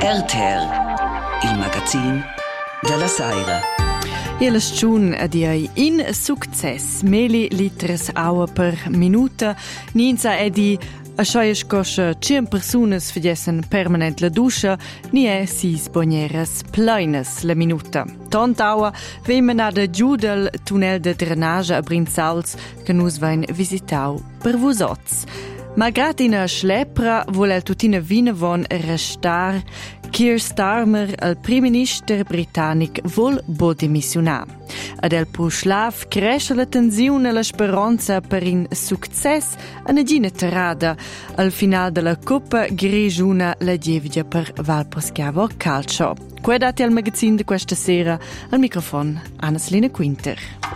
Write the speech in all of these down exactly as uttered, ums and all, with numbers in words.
R T R, il magazine della Saira. E la stgiun è in success, meli liters aua per minuta, ninza è di a schaies cosce cien personas fagessen permanent la duscha, ni è sis bagneras pleines la minuta. Tant aua vemen ad giù del tunnel de drenage a Brinzals che nus vain visitau per vusots. Malgrat ina schlepra vuol el tutina vina von restar, Keir Starmer, il primo ministro britannico, vuol bo dimissionar. Ad el puslav cresce la tensione e la speranza per un successo a una gina terrada. Al final della Coppa grigiuna la dievia per Valposchiavo Calcio. Qua dati al magazzino di questa sera, al microfono Anna-Selina Quinter.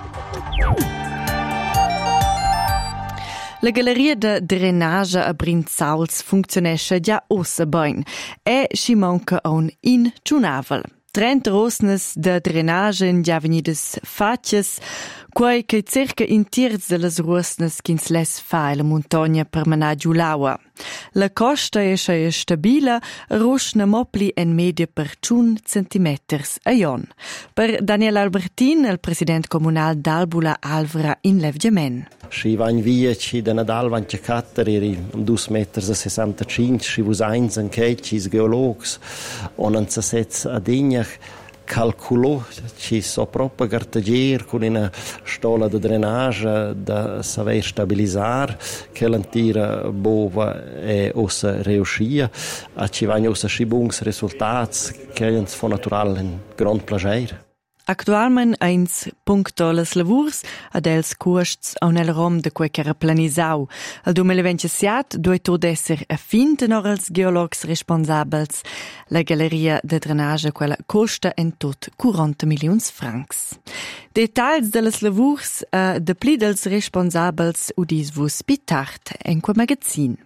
La galleria de drenage a Brinzals funzionesce già ossa ben e ci manca un ingiunavel. Trenta rosnes de drenage in già venides facies, quai che cerca in tiers de las rosnes ch'ins les fa la montagna per manar giù l'aua. La costa è stabila, rosna mopli en media per ciun centimeters a jon. Per Daniel Albertin, il presidente comunale d'Albula Alvra in Levgiamen. Si vain via ci da Nadal van ciacatter eri due metri e sessantacinque, si vus eins en cis geologs, on an sets adignach calculò ci so proprio cartagier con una stola di drenage da saver stabilizzare che l'antira bova è ossa riuscia a ci vanno ossa schibungs risultati che ens fa natural un grand plager. Actualment eins puncto les lavurs ad els costs a un el rom de quei ch'era planisau. Al duemilaventisette due tot esser a fin tenor els geologs responsabels. La galleria de drenage quella costa en tot quaranta milions francs. Details de les lavurs uh, de pli dels responsabels udis vus pitart en quel magazin.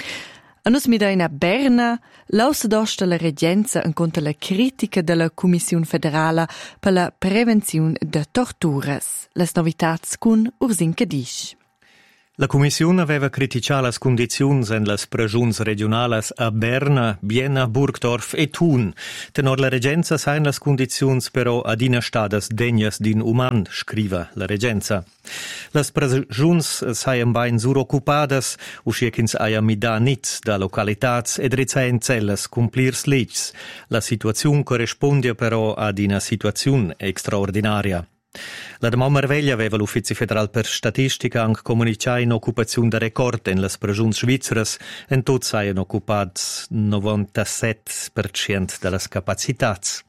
A nus midaina Berna, l'aussa d'osta la regenza en contra la critica della Commissione federale per la prevenzione de torturas. Les novitats cun Ursin Cadisch. La Commissione aveva criticato le condizioni en las pregiuns regionalas a Berna, Biena, Burgdorf e Thun. Tenor la regenza sain las condizioni però ad ina stadas degnas din uman, scriva la regenza. Las pregiuns saien bain suroccupadas, usciechins aia mida nits da localitats ed rizaen celles cumplirs ligs. La situazione corrisponde però ad una situazione extraordinaria. La demà merveglia aveva l'Ufficio Federal per Statistica anche comunicato in occupazione da record in las pregiuns svizzeras, en tot saien occupats novantasette per cento delle capacitats.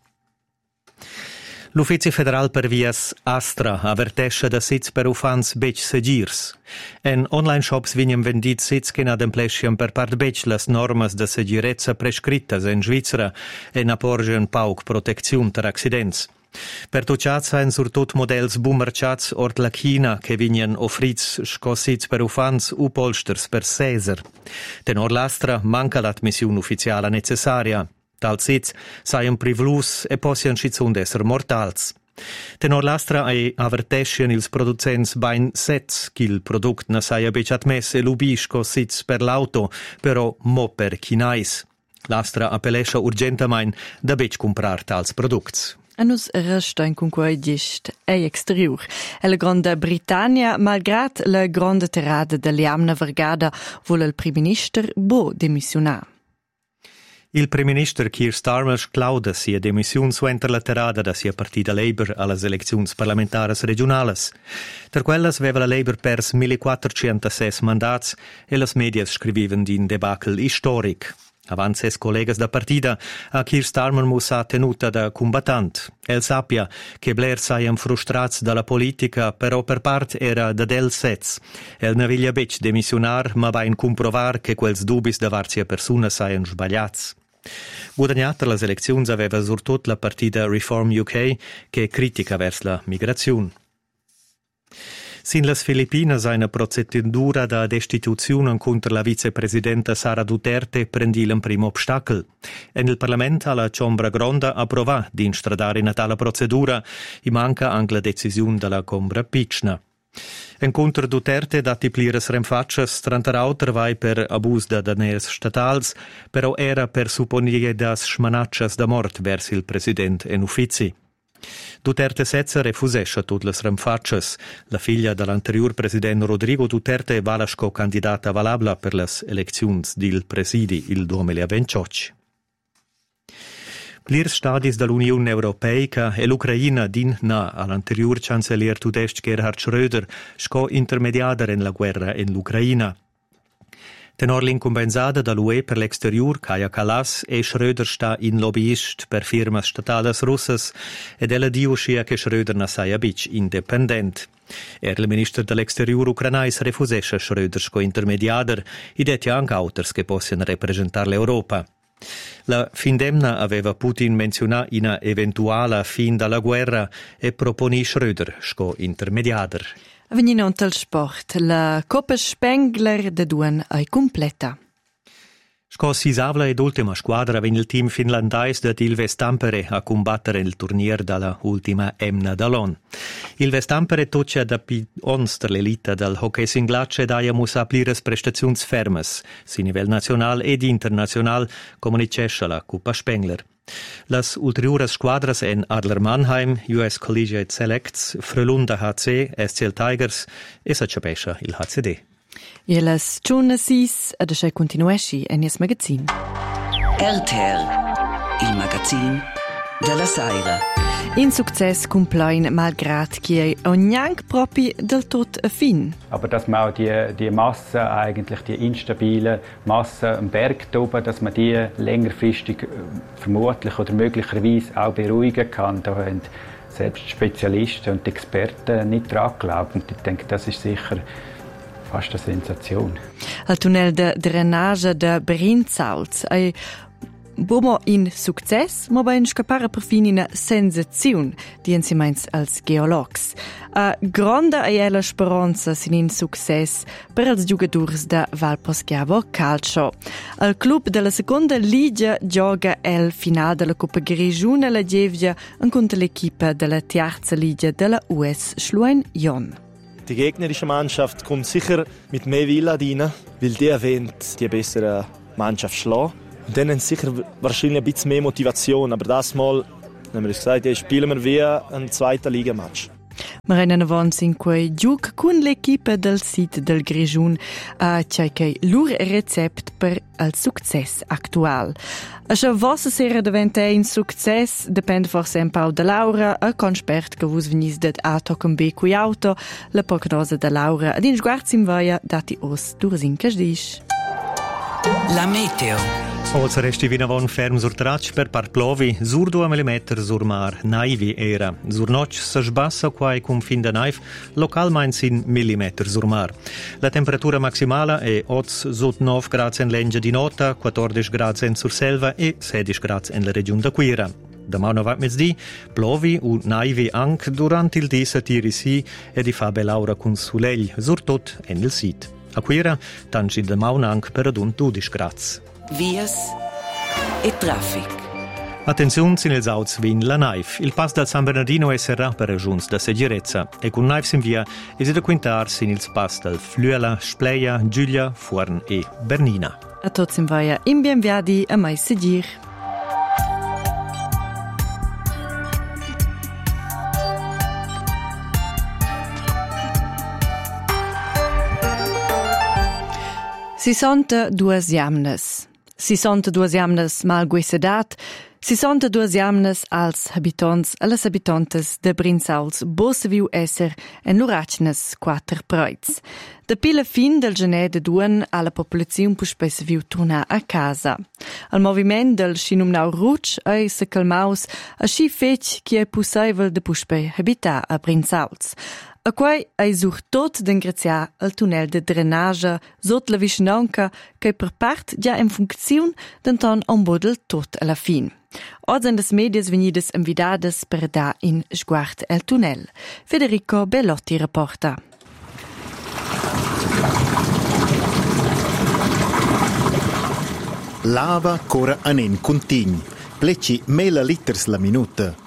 L'Ufficio Federal per vias Astra avvertesce da sits per ufans bec segirs. En online shops vignem vendit sits che n'ademplesciam per part bec las normas de segirezza prescrittas en Svizzera en apporgen pauc proteziun ter accidents. Per tucciats hain surtot models bumerciats ort la China che vignen offrits scossits per ufans u polsters per Caesar. Tenor l'Astra manca l'admissione ufficiale necessaria. Tal sits saien privlus e possian schizun d'esser mortals. Tenor l'Astra e avertescien ils producents bain sets ch'il product na saia bec admess e lubis scossits per l'auto, però mo per chinais. L'Astra appellescia urgentamain da bec comprar tals products. A nus resta in cunquai gist e exterior. E la Grande Britannia, malgrat la grande terrada de Liamna Vergada, vuole il primo ministro bo demissionar. Il primo ministro Keir Starmer clauda sia demissione suenter la terrada da sia partita Labour alle elezioni parlamentari regionali. Per quellas aveva la Labour pers millequattrocentasei mandats e las medias scrivevano di un debacle storic. Avanti ses collegas da partida, a Keir Starmer musa tenuta da combattant. El sappia che Blair saiam frustrats dalla politica, però per part era da del sets. El ne viglia bec demissionar, ma va in comprovar che quels dubis da varsia persona saiam sbagliats. Guadagnata las elecziuns aveva surtot la partida Reform U K, che critica vers la migrazione. Sin las Filipinas una procedura da destituzione contro la vicepresidenta Sara Duterte prendi il primo obstacle. En il Parlamento alla Ciambra Gronda approvà di instradare in tale procedura e manca anche la decisione della Combra Picna. Encontro Duterte dati pliras remfaccias trantarauter vai per abus da daners statals, però era per supponire das schmanaccias da mort vers il president en uffici. Duterte Setzer refusesce tutte le remfaccias. La figlia dell'anterior presidente Rodrigo Duterte valasco candidata valabla per le elezioni del presidi il duemilaventotto. Plirs stadis dall'Unione Europeica e l'Ucraina din na all'anterior chancelier tudesc Gerhard Schröder sco intermediader in la guerra in l'Ucraina. Tenor l'incompensada dall'U E per l'exterior, Kaja Kallas, e Schröder sta in lobbyist per firmas statales russas ed ella dio scia che Schröder na saia bic independent. Er il minister dell'exterior ucranais refusesce Schröder sco intermediader id et anche auters che possono rappresentare l'Europa. La Findemna aveva Putin menzionà una eventuale fin dalla guerra e proponi Schröder sco intermediader. Venino al sport, la Coppa Spengler de Duan è completa. Sco sisavla ed ultima squadra venne il team finlandais da il Vestampere a combattere il turnier dalla ultima Emna Dallon. Il Vestampere toccia da pions per l'elite del hockey singlace daia musa plires prestazions fermes, si nivel nacional ed internacional, come dicesce la Coppa Spengler. Las ulteriores squadras en Adler Mannheim, U S Collegiate Selects, Frölunda H C, S C L Tigers e Sacciapescia il H C D. E las giornasis ad asce continuesci en es magazin. R T L, il magazin della Saira. In success complein malgrad che è ognanc propi del tot a fin. Aber dass man auch die, die Masse, eigentlich die instabile Masse am Berg oben, dass man die längerfristig vermutlich oder möglicherweise auch beruhigen kann, da haben selbst Spezialisten und Experten nicht dran geglaubt. Und ich denke, das ist sicher fast eine Sensation. Il tunnel de drainage de Brinzalz è Bomo in success, ma ben scappare per fin in sensazione, dien si meins als geologs. A grande e la speranza sin in success per els giocators da Valposchiavo Calcio. Il club della seconda liga gioca el final della Coppa Grigione la Gievia incontro l'equipa della terza liga della U S Schluein-Jon. Die gegnerische Mannschaft kommt sicher mit mehr Wille rein, weil die erwähnt die bessere Mannschaft schlagen. Und dann haben sie sicher wahrscheinlich ein bisschen mehr Motivation. Aber das Mal, haben wir gesagt, spielen wir wie ein zweiter Ligamatch. Wir rennen avanti in quei giug con l'equipa del sit del Grigiun a cercare lur recept per il success actual. A se vossa sera diventa un success depende forse un po' da Laura, a conspert che vos venis det a toccam be qui auto, la prognosa da Laura ad in sguarzim vaia dati os dursin casdisch. La meteo. Ols resti vinavon ferm sur trac per par plovi, sur due millimeter sur mar, naivi era. Sur noc se sbassa quai cum fin de naif, localmein sin millimeter sur mar. La temperatura maximala è oz sut nove gradi in Lengia di nota, quattordici gradi in Surselva e sedici gradi in la regione da Quira. Demà no va mezzdi, plovi u naivi anche durante il dì satiri si e di fa belaura con sulegl, sur tot en il sit. A Quira, tanci demà un anche per ad un dodici gradi. Vias e traffic. Attenzione sin ils auts vin la naif. Il pass del San Bernardino esserà per ragiuns da segirezza e con naif sin via esi da quintar sin ils pass del Fluela, Spleia, Giulia, Fuorn e Bernina. A tots in vaia in bienviadi a mai segir. sessantadue jamnes. sessantadue jamnes mal guessedat, sessantadue jamnes als habitants e las habitantes de Brinzauls bosse viu esser en luracnes quattro preuz. Da pila fin del gener de duan alla popolazione pu spes viu tornar a casa. Al moviment del scinumnau ruc ei se calmaus a schi fetg chi è possibel de puspe habitar a Brinzauls. A quai ei sur tot d'engraziar il tunnel de drainage sot la vicinanca che per part già in funzione denton on bodel tot alla fin. Oggi in des medias venides invidades per da in sguard el tunnel. Federico Bellotti reporta. Lava cora anen contign, pleci mela liters la minuta.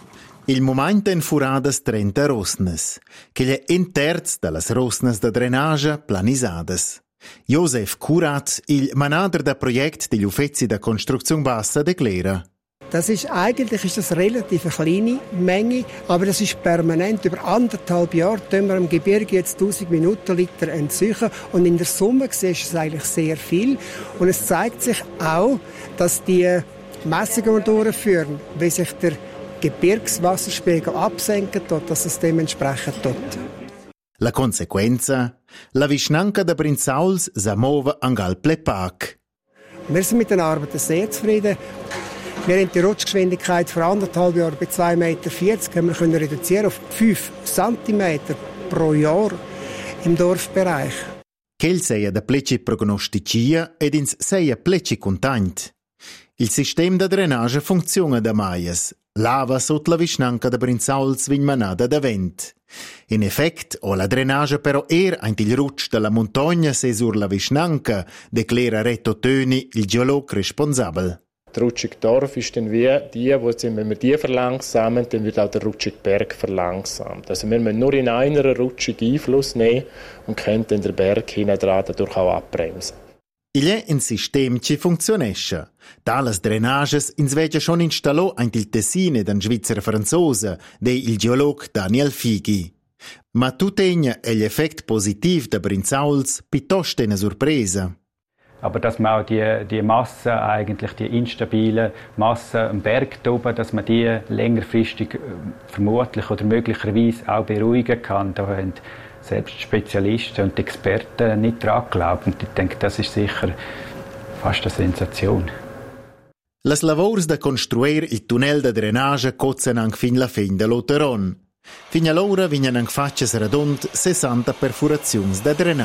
Il momento in furadas trenta rosnes, che è un terz delle rosnes da drenage planisadas. Josef Kurat, il manager del Projekt degli Uffizi der Konstruktion Bassa, declara. Das ist, eigentlich ist das relativ eine kleine Menge, aber das ist permanent. Über anderthalb Jahre tun wir im Gebirge jetzt tausend Minuten Liter entziehen und in der Summe ist es eigentlich sehr viel. Und es zeigt sich auch, dass die Messungen, die wir durchführen, wie sich der Gebirgswasserspiegel absenken tut, dass es dementsprechend tut. La conseguenza? La vicinanza da Brinzauls si muove anche Plepac. Wir sind mit den Arbeiten sehr zufrieden. Wir haben die Rutschgeschwindigkeit vor anderthalb Jahren bei zwei Komma vierzig Meter haben wir reduzieren auf fünf Zentimeter pro Jahr im Dorfbereich. Quel sei da pleci prognosticia ed ins sei pleci contant. Il sistema da drenage funziona da maies. Lava sotto la vicinanza da Brinzauls vin manada da vent. In effect, o la drenage però er ant il rutsch della montagna se sur la vicinanca, declara Reto Töni, il geolog responsabel. Der rutschige Dorf ist dann wie die, wo sind, wenn wir die verlangsamen, dann wird auch der rutschige Berg verlangsamt. Also wir müssen nur in einer Rutschung Einfluss nehmen und können dann den Berg hinten dran dadurch auch abbremsen. Il è un sistema che funzionesce. Tales drenages ins vege schon installò ant il Tessine d'an Svizzer Franzosa, de il geolog Daniel Fighi. Ma tutegna è l'effekt positiv da Brinzauls piuttosto una sorpresa. Aber dass man auch die, die Massen, eigentlich die instabilen Massen am Berg oben, dass man die längerfristig vermutlich oder möglicherweise auch beruhigen kann, da haben selbst Spezialisten und Experten nicht dran geglaubt. Und ich denke, das ist sicher fast eine Sensation. Las lavors da construir il tunnel da drenage cozzano anche fin la fin dell'Oteron. Fin allora vignan anche facces radont sessanta perforazioni da drenage.